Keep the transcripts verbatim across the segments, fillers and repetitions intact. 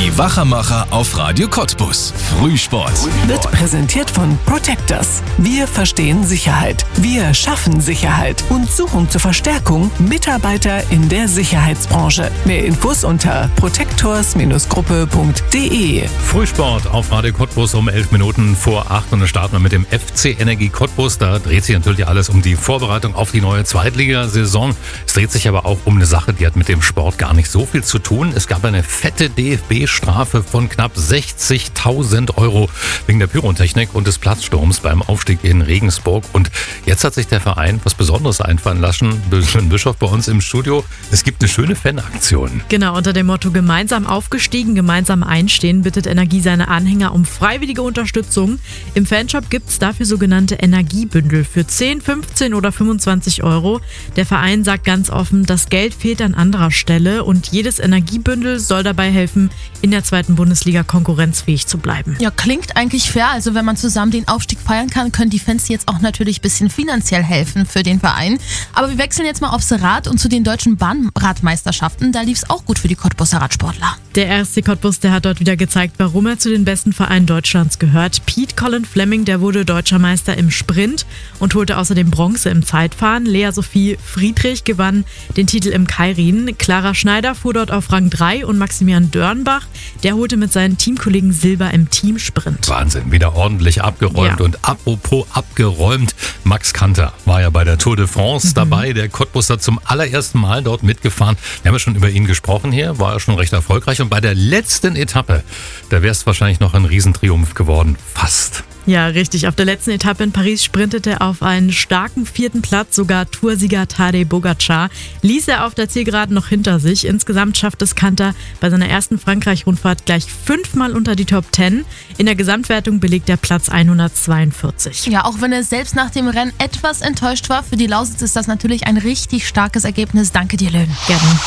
Die Wachermacher auf Radio Cottbus. Frühsport. Wird präsentiert von Protectors. Wir verstehen Sicherheit. Wir schaffen Sicherheit und suchen zur Verstärkung Mitarbeiter in der Sicherheitsbranche. Mehr Infos unter protectors Gruppe punkt de. Frühsport auf Radio Cottbus um elf Minuten vor acht und dann starten wir mit dem F C Energie Cottbus. Da dreht sich natürlich alles um die Vorbereitung auf die neue Zweitligasaison. Es dreht sich aber auch um eine Sache, die hat mit dem Sport gar nicht so viel zu tun. Es gab eine fette D F B-Strafe von knapp sechzigtausend Euro wegen der Pyrotechnik und des Platzsturms beim Aufstieg in Regensburg. Und jetzt hat sich der Verein was Besonderes einfallen lassen. Bischof bei uns im Studio. Es gibt eine schöne Fanaktion. Genau, unter dem Motto gemeinsam aufgestiegen, gemeinsam einstehen, bittet Energie seine Anhänger um freiwillige Unterstützung. Im Fanshop gibt es dafür sogenannte Energiebündel für zehn, fünfzehn oder fünfundzwanzig Euro. Der Verein sagt ganz offen, das Geld fehlt an anderer Stelle und jedes Energiebündel soll dabei helfen, in der zweiten Bundesliga konkurrenzfähig zu bleiben. Ja, klingt eigentlich fair. Also wenn man zusammen den Aufstieg feiern kann, können die Fans jetzt auch natürlich ein bisschen finanziell helfen für den Verein. Aber wir wechseln jetzt mal aufs Rad und zu den deutschen Bahnradmeisterschaften. Da lief es auch gut für die Cottbuser Radsportler. Der R S C Cottbus, der hat dort wieder gezeigt, warum er zu den besten Vereinen Deutschlands gehört. Pete Colin Fleming, der wurde deutscher Meister im Sprint und holte außerdem Bronze im Zeitfahren. Lea Sophie Friedrich gewann den Titel im Keirin. Clara Schneider fuhr dort auf Rang drei und Maximilian Dörnbach, der holte mit seinen Teamkollegen Silber im Teamsprint. Wahnsinn, wieder ordentlich abgeräumt. Ja. Und apropos abgeräumt, Max Kanter war ja bei der Tour de France mhm. dabei. Der Cottbuser zum allerersten Mal dort mitgefahren. Wir haben ja schon über ihn gesprochen hier, war ja schon recht erfolgreich. Und bei der letzten Etappe, da wäre es wahrscheinlich noch ein Riesentriumph geworden. Fast. Ja, richtig. Auf der letzten Etappe in Paris sprintete er auf einen starken vierten Platz. Sogar Toursieger Tadej Pogačar ließ er auf der Zielgeraden noch hinter sich. Insgesamt schafft es Kanter bei seiner ersten Frankreich-Rundfahrt gleich fünfmal unter die Top zehn. In der Gesamtwertung belegt er Platz hundertzweiundvierzig. Ja, auch wenn er selbst nach dem Rennen etwas enttäuscht war, für die Lausitz ist das natürlich ein richtig starkes Ergebnis. Danke dir, Löhn. Gerne.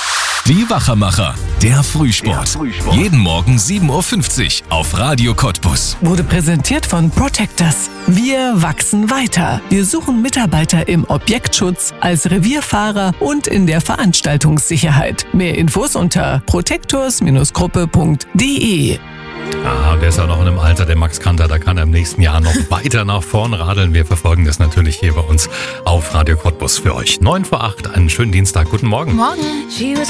Die Wachermacher, der Frühsport. Der Frühsport. Jeden Morgen sieben Uhr fünfzig auf Radio Cottbus. Wurde präsentiert von Protectors. Wir wachsen weiter. Wir suchen Mitarbeiter im Objektschutz, als Revierfahrer und in der Veranstaltungssicherheit. Mehr Infos unter protectors Gruppe punkt de. Ah, der ist ja noch in einem Alter, der Max Kanter, da kann er im nächsten Jahr noch weiter nach vorn radeln. Wir verfolgen das natürlich hier bei uns auf Radio Cottbus für euch. neun vor acht, einen schönen Dienstag, guten Morgen. Morgen.